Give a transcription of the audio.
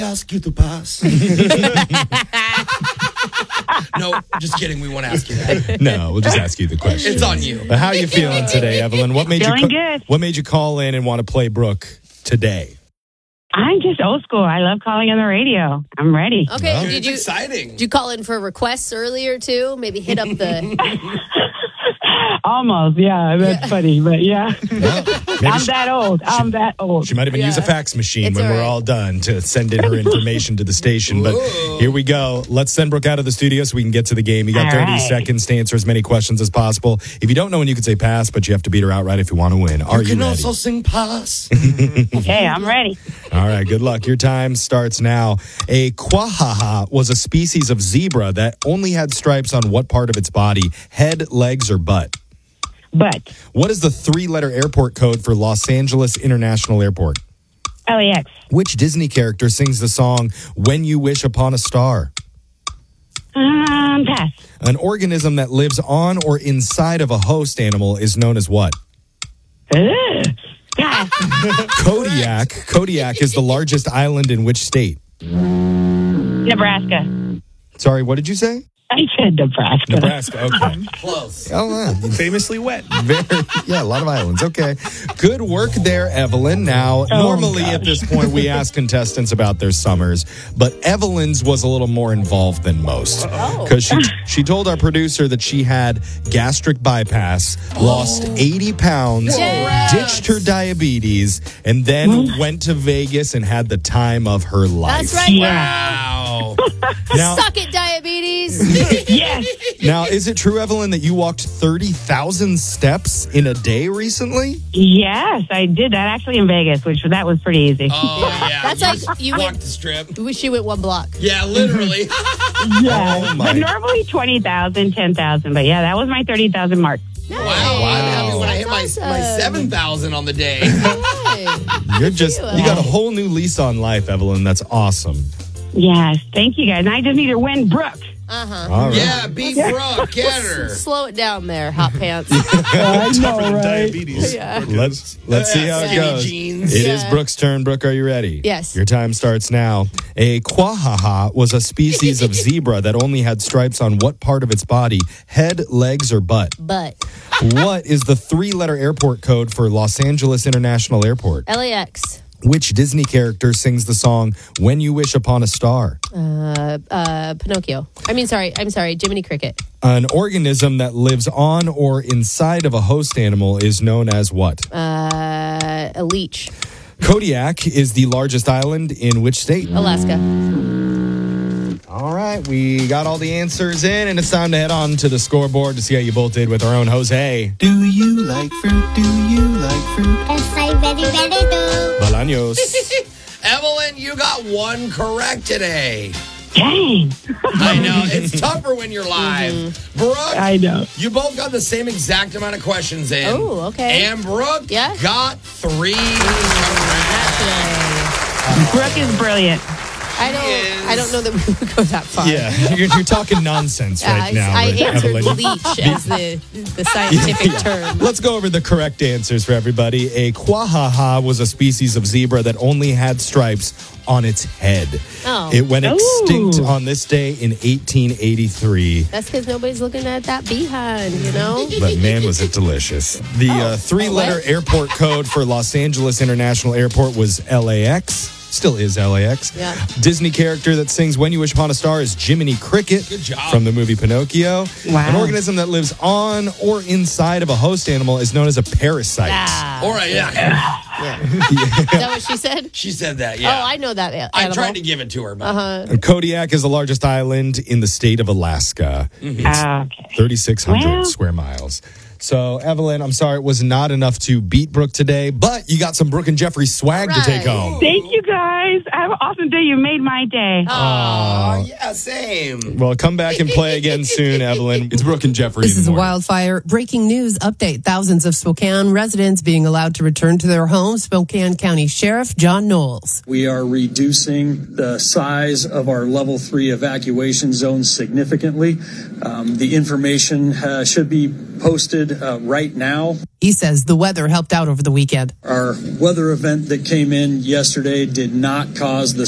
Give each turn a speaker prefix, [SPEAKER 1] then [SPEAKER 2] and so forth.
[SPEAKER 1] ask you to pass? No, just kidding. We won't ask you that.
[SPEAKER 2] No, we'll just ask you the question.
[SPEAKER 1] It's on you.
[SPEAKER 2] But how are you feeling today, Evelyn? What made
[SPEAKER 3] Feeling good.
[SPEAKER 2] What made you call in and want to play Brooke today?
[SPEAKER 3] I'm just old school. I love calling on the radio. I'm ready.
[SPEAKER 4] Okay,
[SPEAKER 1] Dude,
[SPEAKER 4] did
[SPEAKER 1] it's
[SPEAKER 4] you
[SPEAKER 1] exciting.
[SPEAKER 4] did you call in for requests earlier too? Maybe hit up the.
[SPEAKER 3] Almost, yeah. That's funny, but yeah.
[SPEAKER 2] Well, maybe
[SPEAKER 3] I'm that old.
[SPEAKER 2] She might have been using a fax machine
[SPEAKER 4] It's
[SPEAKER 2] when
[SPEAKER 4] all
[SPEAKER 2] we're
[SPEAKER 4] right.
[SPEAKER 2] all done to send in her information to the station. But here we go. Let's send Brooke out of the studio so we can get to the game. You got
[SPEAKER 3] All
[SPEAKER 2] 30
[SPEAKER 3] right.
[SPEAKER 2] seconds to answer as many questions as possible. If you don't know when, you can say pass, but you have to beat her outright if you want to win. Are
[SPEAKER 1] You
[SPEAKER 2] you
[SPEAKER 1] can
[SPEAKER 2] ready?
[SPEAKER 1] also sing pass.
[SPEAKER 3] Okay, I'm ready.
[SPEAKER 2] All right, good luck. Your time starts now. A quahaha was a species of zebra that only had stripes on what part of its body? Head, legs, or butt?
[SPEAKER 3] But
[SPEAKER 2] What is the three-letter airport code for Los Angeles International Airport?
[SPEAKER 3] LAX.
[SPEAKER 2] Which Disney character sings the song When You Wish Upon a Star?
[SPEAKER 3] Pass.
[SPEAKER 2] An organism that lives on or inside of a host animal is known as what?
[SPEAKER 3] Ugh. Pass.
[SPEAKER 2] Kodiak. Kodiak is the largest island in which state?
[SPEAKER 3] Nebraska.
[SPEAKER 2] Sorry, what did you say?
[SPEAKER 3] I said Nebraska.
[SPEAKER 2] Nebraska, okay.
[SPEAKER 1] Close.
[SPEAKER 2] Oh,
[SPEAKER 5] Famously wet.
[SPEAKER 2] yeah, a lot of islands. Okay. Good work there, Evelyn. Now, normally at this point, we ask contestants about their summers, but Evelyn's was a little more involved than most. Because she told our producer that she had gastric bypass, lost 80 pounds,
[SPEAKER 4] Yes.
[SPEAKER 2] ditched her diabetes, and then went to Vegas and had the time of her life.
[SPEAKER 4] That's right.
[SPEAKER 1] Wow.
[SPEAKER 2] Now,
[SPEAKER 4] Suck it, diabetes.
[SPEAKER 3] Yes.
[SPEAKER 2] now, is it true, Evelyn, that you walked 30,000 steps in a day recently?
[SPEAKER 3] Yes, I did that actually in Vegas, that was pretty easy.
[SPEAKER 1] Oh, yeah.
[SPEAKER 4] That's like you
[SPEAKER 1] walked
[SPEAKER 4] went.
[SPEAKER 1] the strip.
[SPEAKER 4] Wish you went one block.
[SPEAKER 1] Yeah, literally.
[SPEAKER 3] Yeah.
[SPEAKER 2] Oh, my.
[SPEAKER 3] But normally 20,000, 10,000. But yeah, that was my 30,000 mark.
[SPEAKER 1] Wow. I'm happy when I hit
[SPEAKER 4] That's
[SPEAKER 1] my
[SPEAKER 4] awesome.
[SPEAKER 1] 7,000 on the day.
[SPEAKER 4] Hey.
[SPEAKER 2] You got a whole new lease on life, Evelyn. That's awesome.
[SPEAKER 3] Yes. Thank you guys. And I just need to win Brooke.
[SPEAKER 2] All right.
[SPEAKER 1] Yeah, beat Brooke. Get her.
[SPEAKER 4] Slow it down there, hot pants.
[SPEAKER 3] I know, right?
[SPEAKER 5] Diabetes.
[SPEAKER 4] Yeah.
[SPEAKER 2] Let's see how it
[SPEAKER 1] Skinny
[SPEAKER 2] goes.
[SPEAKER 1] jeans.
[SPEAKER 2] It is
[SPEAKER 4] Yeah.
[SPEAKER 2] Brooke's turn. Brooke, are you ready?
[SPEAKER 4] Yes.
[SPEAKER 2] Your time starts now. A quahaha was a species of zebra that only had stripes on what part of its body? Head, legs, or butt?
[SPEAKER 4] But
[SPEAKER 2] What is the three-letter airport code for Los Angeles International Airport?
[SPEAKER 4] LAX.
[SPEAKER 2] Which Disney character sings the song When You Wish Upon a Star?
[SPEAKER 4] Pinocchio. I'm sorry, Jiminy Cricket.
[SPEAKER 2] An organism that lives on or inside of a host animal is known as what?
[SPEAKER 4] A leech.
[SPEAKER 2] Kodiak is the largest island in which state?
[SPEAKER 4] Alaska.
[SPEAKER 2] All right, we got all the answers in, and it's time to head on to the scoreboard to see how you both did with our own Jose
[SPEAKER 5] Do you like fruit? Do you like fruit?
[SPEAKER 6] Yes, I very, very do.
[SPEAKER 2] Bolaños.
[SPEAKER 1] Evelyn, you got one correct today.
[SPEAKER 3] Dang.
[SPEAKER 1] I know. It's tougher when you're live. Brooke,
[SPEAKER 3] I know.
[SPEAKER 1] you both got the same exact amount of questions in.
[SPEAKER 4] Oh, okay.
[SPEAKER 1] And Brooke
[SPEAKER 4] Yeah?
[SPEAKER 1] got 3 correct.
[SPEAKER 3] Brooke is brilliant.
[SPEAKER 4] I don't know that we would go that far.
[SPEAKER 2] Yeah, you're talking nonsense right now.
[SPEAKER 4] I
[SPEAKER 2] with
[SPEAKER 4] answered
[SPEAKER 2] Evelyn.
[SPEAKER 4] leech as the scientific term.
[SPEAKER 2] Let's go over the correct answers for everybody. A quahaha was a species of zebra that only had stripes on its head.
[SPEAKER 4] Oh.
[SPEAKER 2] It went extinct
[SPEAKER 3] Ooh.
[SPEAKER 2] on this day in 1883.
[SPEAKER 4] That's because nobody's looking at that behind, you know?
[SPEAKER 2] But man, was it delicious. The three-letter
[SPEAKER 4] what?
[SPEAKER 2] airport code for Los Angeles International Airport was LAX. Still is LAX.
[SPEAKER 4] Yeah.
[SPEAKER 2] Disney character that sings When You Wish Upon a Star is Jiminy Cricket.
[SPEAKER 1] Good job.
[SPEAKER 2] From the movie Pinocchio.
[SPEAKER 3] Wow.
[SPEAKER 2] An organism that lives on or inside of a host animal is known as a parasite.
[SPEAKER 4] Ah.
[SPEAKER 1] All right, yeah.
[SPEAKER 4] Is that what she said?
[SPEAKER 1] She said that, yeah.
[SPEAKER 4] Oh, I know that animal.
[SPEAKER 1] I tried to give it to her, but
[SPEAKER 2] And Kodiak is the largest island in the state of Alaska. It's
[SPEAKER 3] Okay.
[SPEAKER 2] 3,600
[SPEAKER 3] Well.
[SPEAKER 2] square miles. So, Evelyn, I'm sorry it was not enough to beat Brooke today, but you got some Brooke and Jeffrey swag to take
[SPEAKER 4] Right.
[SPEAKER 2] home.
[SPEAKER 3] Thank you guys. Have an awesome day. You made my day.
[SPEAKER 1] oh, yeah, same.
[SPEAKER 2] Well, come back and play again soon, Evelyn. It's Brooke and Jeffrey.
[SPEAKER 7] This
[SPEAKER 2] in
[SPEAKER 7] is
[SPEAKER 2] the
[SPEAKER 7] a
[SPEAKER 2] morning.
[SPEAKER 7] wildfire breaking news update. Thousands of Spokane residents being allowed to return to their homes. Spokane County Sheriff John Knowles.
[SPEAKER 8] We are reducing the size of our level 3 evacuation zones significantly. The information should be posted right now.
[SPEAKER 7] He says the weather helped out over the weekend.
[SPEAKER 8] Our weather event that came in yesterday did not cause the